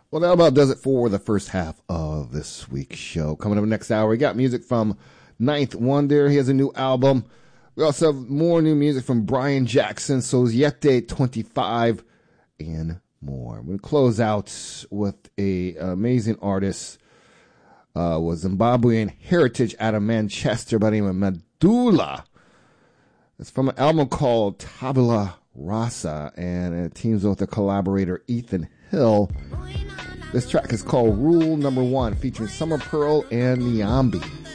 Well, that about does it for the first half of this week's show. Coming up next hour, we got music from Ninth Wonder. He has a new album. We also have more new music from Brian Jackson, Societe 25, and more. We're going to close out with a amazing artist with Zimbabwean heritage out of Manchester by the name of Medulla. It's from an album called Tabula Rasa, and it teams with the collaborator Ethan Hill. This track is called Rule Number 1, featuring Summer Pearl and Niambi.